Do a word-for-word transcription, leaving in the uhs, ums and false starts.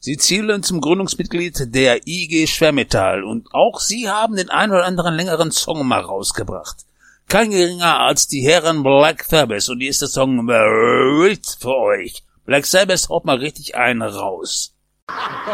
Sie zählen zum Gründungsmitglied der I G Schwermetall und auch sie haben den ein oder anderen längeren Song mal rausgebracht. Kein geringer als die Herren Black Sabbath und hier ist der Song Buried für euch. Black Sabbath haut mal richtig einen raus.